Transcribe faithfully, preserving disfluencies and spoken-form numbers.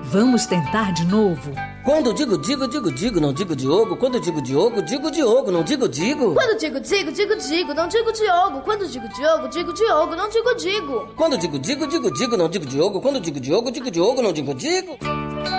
Vamos tentar de novo? Quando digo digo, digo digo, não digo Diogo. Quando digo Diogo, digo Diogo, não digo digo. Quando digo digo, digo digo, não digo Diogo. Quando digo Diogo, digo Diogo, não digo digo. Quando digo digo, digo digo, não digo Diogo. Quando digo Diogo, digo Diogo, não digo digo.